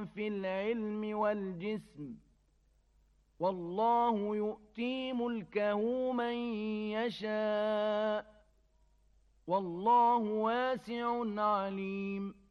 في العلم والجسم، والله يؤتي ملكه من يشاء، والله واسع عليم.